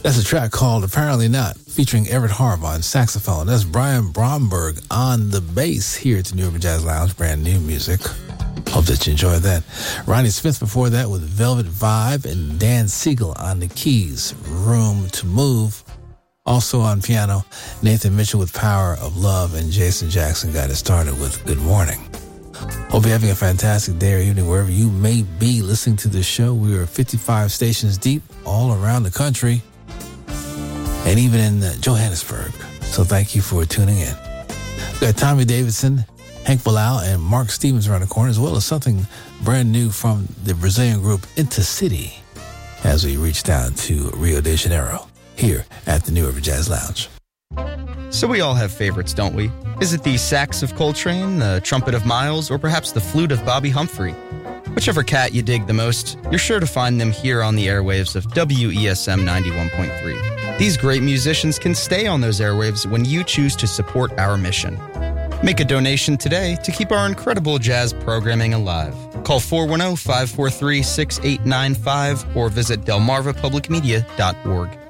That's a track called Apparently Not, featuring Everett Harv on saxophone. That's Brian Bromberg on the bass here at the New Urban Jazz Lounge, brand new music. Hope that you enjoyed that. Ronnie Smith before that with Velvet Vibe, and Dan Siegel on the keys, Room to Move. Also on piano, Nathan Mitchell with Power of Love, and Jason Jackson got it started with Good Morning. Hope you're having a fantastic day or evening wherever you may be listening to this show. We are 55 stations deep all around the country, and even in Johannesburg. So thank you for tuning in. We got Tommy Davidson, Hank Bilal, and Mark Stevens around the corner, as well as something brand new from the Brazilian group Intercity as we reach down to Rio de Janeiro here at the New Urban Jazz Lounge. So we all have favorites, don't we? Is it the sax of Coltrane, the trumpet of Miles, or perhaps the flute of Bobby Humphrey? Whichever cat you dig the most, you're sure to find them here on the airwaves of WESM 91.3. These great musicians can stay on those airwaves when you choose to support our mission. Make a donation today to keep our incredible jazz programming alive. Call 410-543-6895 or visit delmarvapublicmedia.org.